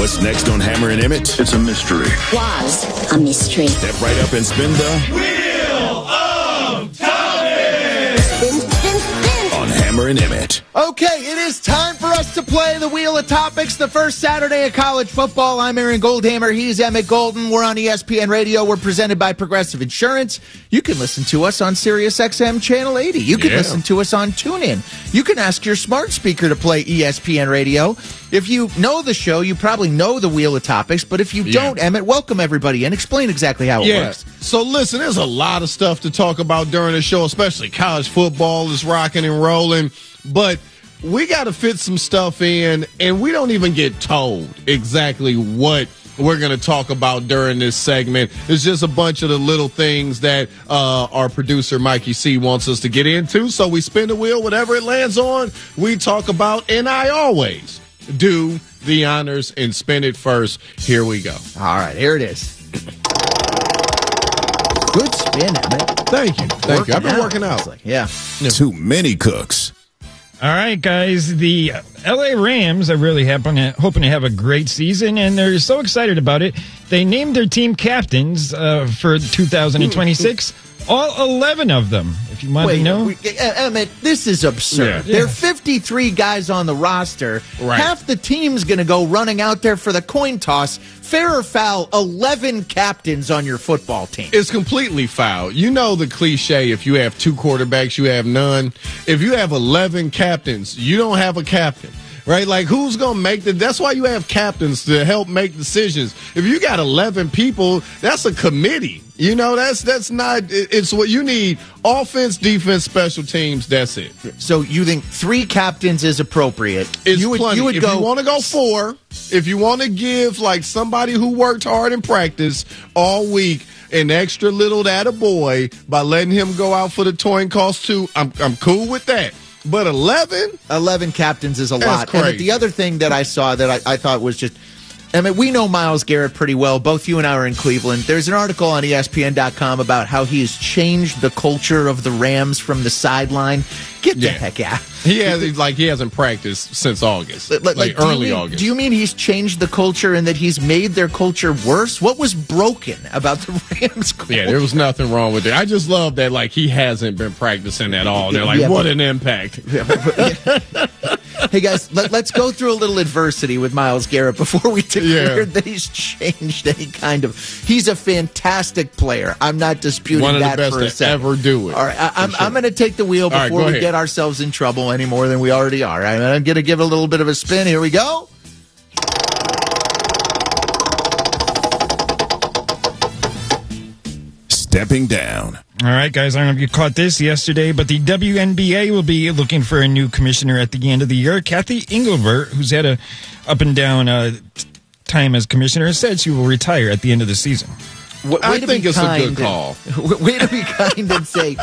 What's next on Hammer and Emmett? It's a mystery. Was a mystery. Step right up and spin the Wheel of Tommy! Spin, spin, spin. on Hammer and Emmett. Okay, it is time for us to play the Wheel of Topics, the first Saturday of college football. I'm Aaron Goldhammer. He's Emmett Golden. We're on ESPN Radio. We're presented by Progressive Insurance. You can listen to us on SiriusXM Channel 80. You can listen to us on TuneIn. You can ask your smart speaker to play ESPN Radio. If you know the show, you probably know the Wheel of Topics. But if you don't, Emmett, welcome everybody and explain exactly how it works. So listen, there's a lot of stuff to talk about during the show, especially college football is rocking and rolling. But we got to fit some stuff in, and we don't even get told exactly what we're going to talk about during this segment. It's just a bunch of the little things that our producer, Mikey C, wants us to get into. So we spin the wheel, whatever it lands on, we talk about, and I always do the honors and spin it first. Here we go. All right, here it is. Good spin, Emmett. Thank you. Thank you. I've been working out. Yeah. Too many cooks. All right, guys. The L.A. Rams are really hoping to have a great season, and they're so excited about it. They named their team captains for 2026. All 11 of them, if you want to know. Emmett, this is absurd. Yeah. There are 53 guys on the roster. Right. Half the team's going to go running out there for the coin toss. Fair or foul, 11 captains on your football team. It's completely foul. You know the cliche, if you have two quarterbacks, you have none. If you have 11 captains, you don't have a captain. Right? Like, who's going to make that's why you have captains to help make decisions. If you got 11 people, that's a committee. You know, that's not, it's what you need. Offense, defense, special teams, that's it. So you think 3 captains is appropriate? It's you would, plenty. you would if go, you want to go 4, if you want to give, like, somebody who worked hard in practice all week an extra little attaboy by letting him go out for the toy cost 2, I'm cool with that. But 11 captains is a lot. crazy. And the other thing that I saw that I thought was just, I mean, we know Myles Garrett pretty well. Both you and I are in Cleveland. There's an article on ESPN.com about how he has changed the culture of the Rams from the sideline. Get the heck out. He hasn't practiced since August, like early August. Do you mean he's changed the culture and that he's made their culture worse? What was broken about the Rams culture? Yeah, there was nothing wrong with it. I just love that, like, he hasn't been practicing at all. They're like, what an impact. Hey, guys, let's go through a little adversity with Myles Garrett before we declare that he's changed any kind of. He's a fantastic player. I'm not disputing One of that the for a best to second. ever do it. All right, I'm going to take the wheel All before right, we ahead. get ourselves in trouble any more than we already are. I'm going to give it a little bit of a spin. Here we go. Stepping down. All right, guys, I don't know if you caught this yesterday, but the WNBA will be looking for a new commissioner at the end of the year. Kathy Engelbert, who's had a up and down time as commissioner, said she will retire at the end of the season. I think it's a good call. Way to be kind and say.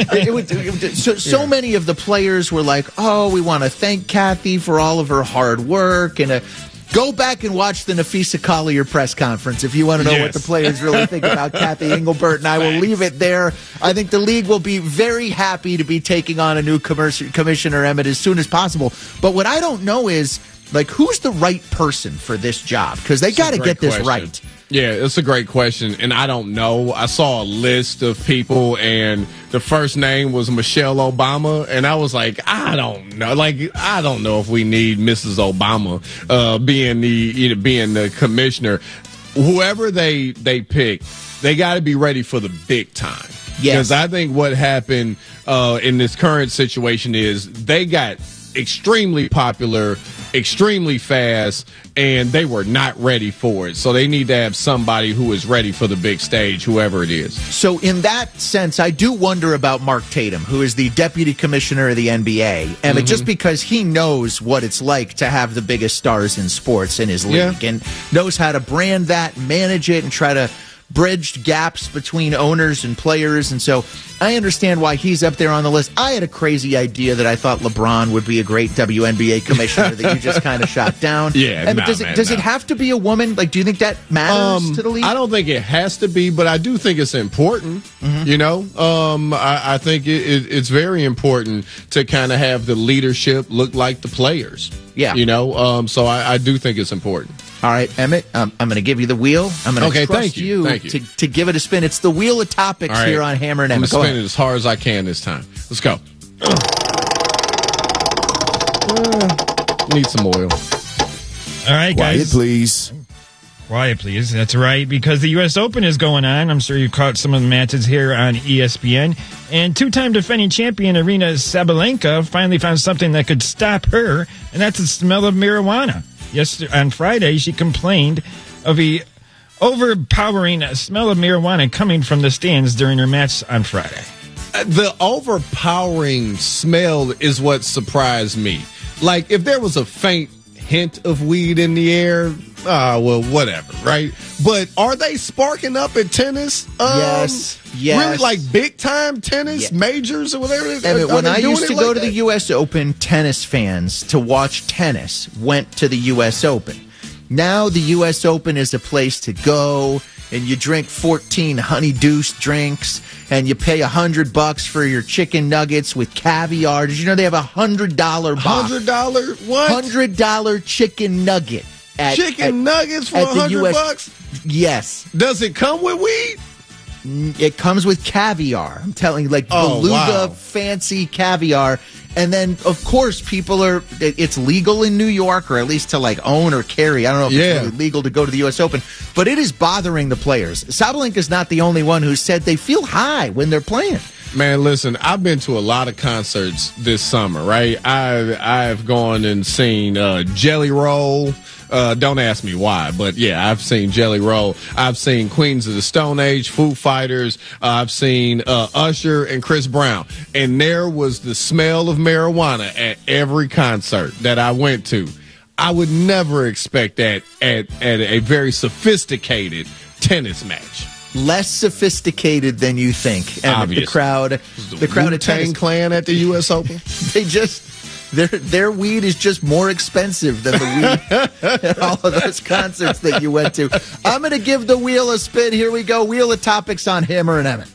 So many of the players were like, oh, we want to thank Kathy for all of her hard work. And go back and watch the Nafisa Collier press conference if you want to know what the players really think about Kathy Engelbert. And I will leave it there. I think the league will be very happy to be taking on a new commissioner, Emmett, as soon as possible. But what I don't know is, like, who's the right person for this job? Because they got to get this right. Yeah, it's a great question, and I don't know. I saw a list of people, and the first name was Michelle Obama, and I was like, I don't know. Like, I don't know if we need Mrs. Obama being the commissioner. Whoever they pick, they got to be ready for the big time. Yes. Because I think what happened in this current situation is they got extremely popular, extremely fast, and they were not ready for it. So they need to have somebody who is ready for the big stage, whoever it is. So in that sense, I do wonder about Mark Tatum, who is the deputy commissioner of the NBA, and just because he knows what it's like to have the biggest stars in sports in his league and knows how to brand that, manage it, and try to bridge gaps between owners and players. And so I understand why he's up there on the list. I had a crazy idea that I thought LeBron would be a great WNBA commissioner that you just kind of shot down. Does it have to be a woman? Like, do you think that matters to the league? I don't think it has to be, but I do think it's important. You know, I think it's very important to kind of have the leadership look like the players. Yeah. You know, so I do think it's important. All right, Emmett, I'm going to give you the wheel. I'm going to trust thank you. To give it a spin. It's the Wheel of Topics here on Hammer and Emmett. I'm going to spin it as hard as I can this time. Let's go. Need some oil. All right, guys. Quiet, please. Quiet, please. That's right, because the U.S. Open is going on. I'm sure you caught some of the matches here on ESPN. And two-time defending champion Aryna Sabalenka finally found something that could stop her, and that's the smell of marijuana. On Friday, she complained of the overpowering smell of marijuana coming from the stands during her match on Friday. The overpowering smell is what surprised me. Like, if there was a faint hint of weed in the air, well, whatever, right? But are they sparking up at tennis? Yes. Really, like big-time tennis, majors or whatever? When I used to go to the U.S. Open, tennis fans to watch tennis went to the U.S. Open. Now the U.S. Open is a place to go, and you drink 14 Honey Deuce drinks, and you pay $100 for your chicken nuggets with caviar. Did you know they have $100 box? $100 what? $100 chicken nugget. Nuggets for $100? Yes. Does it come with weed? It comes with caviar. I'm telling you, like beluga, fancy caviar. And then, of course, it's legal in New York, or at least to like own or carry. I don't know if it's really legal to go to the U.S. Open, but it is bothering the players. Sabalenka's not the only one who said they feel high when they're playing. Man, listen, I've been to a lot of concerts this summer, right? I've gone and seen Jelly Roll. Don't ask me why, but yeah, I've seen Jelly Roll. I've seen Queens of the Stone Age, Foo Fighters. I've seen Usher and Chris Brown. And there was the smell of marijuana at every concert that I went to. I would never expect that at a very sophisticated tennis match. Less sophisticated than you think. And the crowd at Wu-Tang Clan at the U.S. Open. Their weed is just more expensive than the weed at all of those concerts that you went to. I'm going to give the wheel a spin. Here we go. Wheel of Topics on Hammer and Emmett.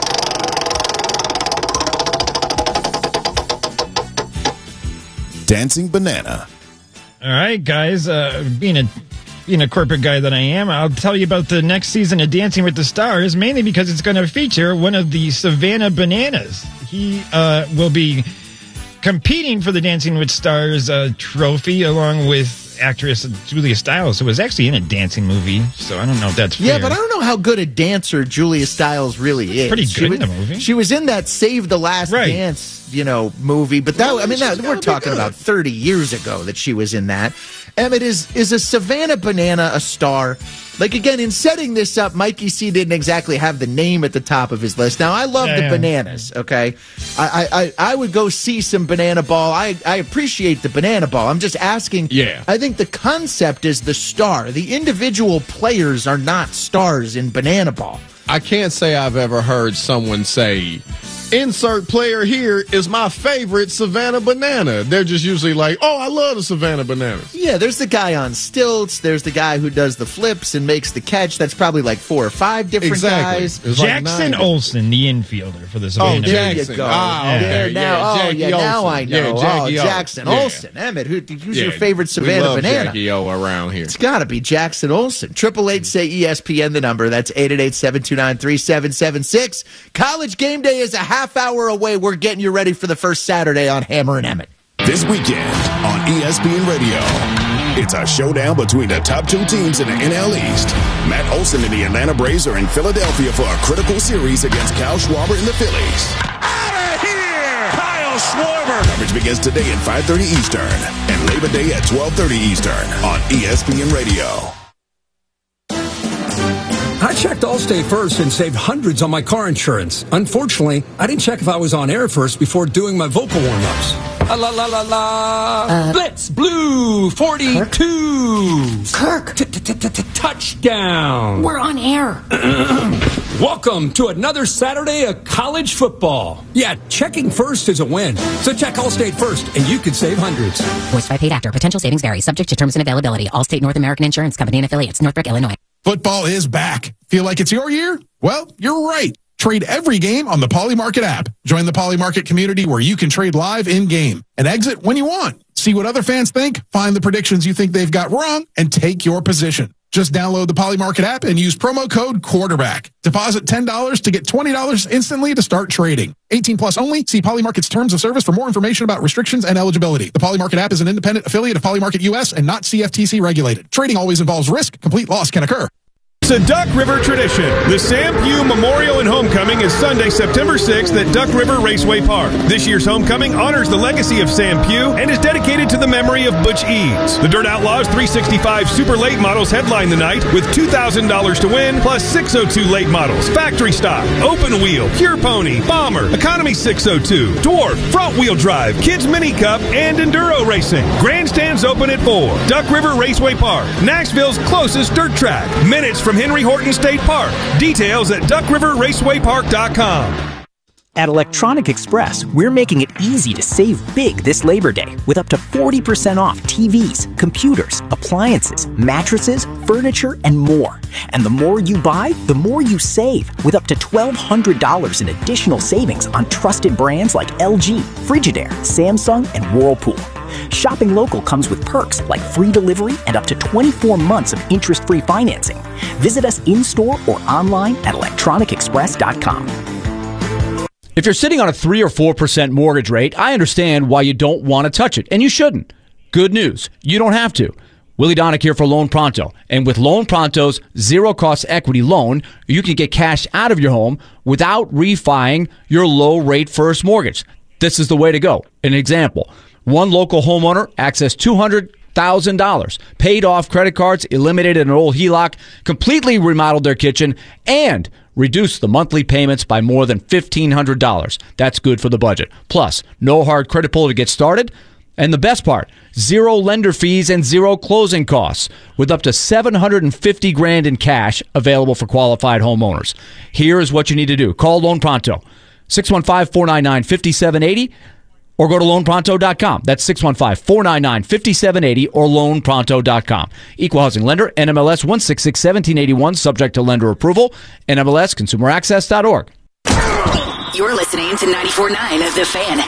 Dancing banana. All right, guys. Being a corporate guy that I am, I'll tell you about the next season of Dancing with the Stars, mainly because it's going to feature one of the Savannah Bananas. He will be competing for the Dancing with Stars trophy along with actress Julia Stiles, who was actually in a dancing movie, so I don't know if that's fair. Yeah, but I don't know how good a dancer Julia Stiles really is. Pretty good in the movie. She was in that Save the Last Dance, movie, but we're talking about 30 years ago that she was in that. Emmett, is a Savannah Banana a star? Like, again, in setting this up, Mikey C didn't exactly have the name at the top of his list. Now, I love the bananas, okay? I would go see some banana ball. I appreciate the banana ball. I'm just asking. Yeah. I think the concept is the star. The individual players are not stars in banana ball. I can't say I've ever heard someone say, insert player here is my favorite Savannah Banana. They're just usually like, oh, I love the Savannah Bananas. Yeah, there's the guy on stilts. There's the guy who does the flips and makes the catch. That's probably like 4 or 5 different guys. Jackson Olsen, the infielder for the Savannah. Oh, there you go. Now I know. Jackson Olsen. Emmett, who's your favorite Savannah we love Banana? Jackie O around here. It's got to be Jackson Olsen. 888-SAY-ESPN, the number. That's 888-729-3776. College game day is a half hour away. We're getting you ready for the first Saturday on Hammer and Emmett. This weekend on ESPN Radio, it's a showdown between the top 2 teams in the NL East. Matt Olson and the Atlanta Braves are in Philadelphia for a critical series against Kyle Schwarber and the Phillies. Out of here! Kyle Schwarber! Coverage begins today at 5:30 Eastern and Labor Day at 12:30 Eastern on ESPN Radio. I checked Allstate first and saved hundreds on my car insurance. Unfortunately, I didn't check if I was on air first before doing my vocal warm-ups. La la la la. Blitz Blue 42. Kirk. Touchdown. We're on air. Welcome to another Saturday of college football. Yeah, checking first is a win. So check Allstate first, and you could save hundreds. Voiced by paid actor. Potential savings vary. Subject to terms and availability. Allstate North American Insurance Company and affiliates. Northbrook, Illinois. Football is back. Feel like it's your year? Well, you're right. Trade every game on the Poly Market app. Join the Poly Market community where you can trade live in-game and exit when you want. See what other fans think, find the predictions you think they've got wrong, and take your position. Just download the Polymarket app and use promo code QUARTERBACK. Deposit $10 to get $20 instantly to start trading. 18 plus only. See Polymarket's terms of service for more information about restrictions and eligibility. The Polymarket app is an independent affiliate of Polymarket US and not CFTC regulated. Trading always involves risk. Complete loss can occur. It's a Duck River tradition. The Sam Pugh Memorial and Homecoming is Sunday, September 6th at Duck River Raceway Park. This year's homecoming honors the legacy of Sam Pugh and is dedicated to the memory of Butch Eads. The Dirt Outlaws 365 Super Late models headline the night with $2,000 to win, plus 602 late models, factory stock, open wheel, pure pony, bomber, economy 602, dwarf, front wheel drive, kids mini cup, and enduro racing. Grandstands open at 4. Duck River Raceway Park, Nashville's closest dirt track. Minutes from Henry Horton State Park. Details at duckriverracewaypark.com. At Electronic Express, we're making it easy to save big this Labor Day with up to 40% off TVs, computers, appliances, mattresses, furniture, and more. And the more you buy, the more you save, with up to $1,200 in additional savings on trusted brands like LG, Frigidaire, Samsung, and Whirlpool. Shopping local comes with perks like free delivery and up to 24 months of interest-free financing. Visit us in-store or online at electronicexpress.com. If you're sitting on a 3 or 4% mortgage rate, I understand why you don't want to touch it, and you shouldn't. Good news, you don't have to. Willie Donick here for Loan Pronto. And with Loan Pronto's zero-cost equity loan, you can get cash out of your home without refining your low-rate first mortgage. This is the way to go. An example. One local homeowner accessed $200,000, paid off credit cards, eliminated an old HELOC, completely remodeled their kitchen, and reduced the monthly payments by more than $1,500. That's good for the budget. Plus, no hard credit pull to get started. And the best part, zero lender fees and zero closing costs, with up to $750,000 in cash available for qualified homeowners. Here is what you need to do. Call Loan Pronto, 615-499-5780, or go to loanpronto.com. That's 615-499-5780 or loanpronto.com. Equal housing lender, NMLS 1661781, subject to lender approval, NMLS consumeraccess.org. You're listening to 94.9 The Fan.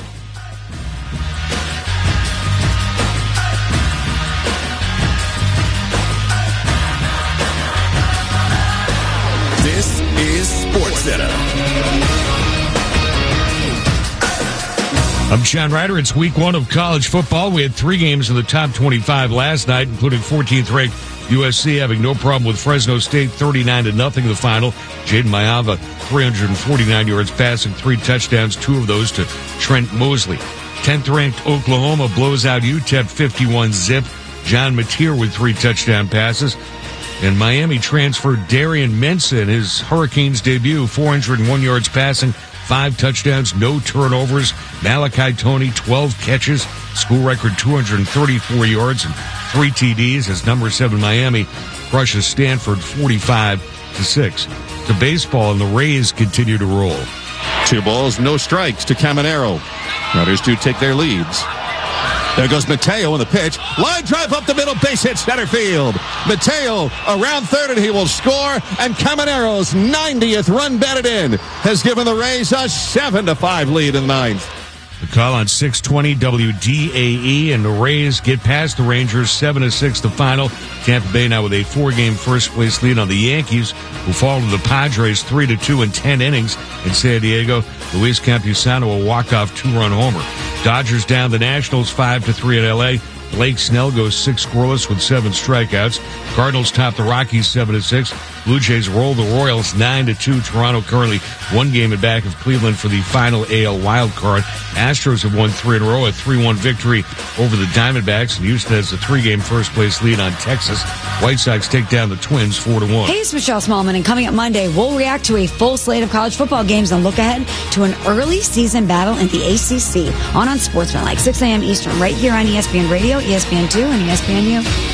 This is SportsCenter. I'm John Ryder. It's week 1 of college football. We had 3 games in the top 25 last night, including 14th-ranked USC having no problem with Fresno State, 39-0 in the final. Jaden Mayava, 349 yards passing, 3 touchdowns, 2 of those to Trent Mosley. 10th-ranked Oklahoma blows out UTEP 51-zip. John Mateer with 3 touchdown passes. And Miami transferred Darian Mensah in his Hurricanes debut, 401 yards passing, 5 touchdowns, no turnovers. Malachi Toney, 12 catches, school record 234 yards and 3 TDs as number 7 Miami crushes Stanford 45-6. To baseball, and the Rays continue to roll. 2 balls, no strikes to Caminero. Riders do take their leads. There goes Mateo on the pitch. Line drive up the middle, base hit center field. Mateo around third, and he will score. And Caminero's 90th run batted in has given the Rays a 7-5 lead in the 9th. The call on 620 WDAE, and the Rays get past the Rangers 7-6 the final. Tampa Bay now with a 4-game first-place lead on the Yankees, who fall to the Padres 3-2 in 10 innings in San Diego. Luis Campusano a walk-off 2-run homer. Dodgers down the Nationals 5-3 in L.A. Blake Snell goes 6 scoreless with 7 strikeouts. Cardinals top the Rockies 7-6. Blue Jays roll the Royals 9-2. Toronto currently 1 game in back of Cleveland for the final AL wild card. Astros have won 3 in a row, a 3-1 victory over the Diamondbacks. And Houston has a 3-game first-place lead on Texas. White Sox take down the Twins 4-1. Hey, it's Michelle Smallman, and coming up Monday, we'll react to a full slate of college football games and look ahead to an early season battle in the ACC on Sportsman, like 6 a.m. Eastern, right here on ESPN Radio, ESPN2, and ESPNU.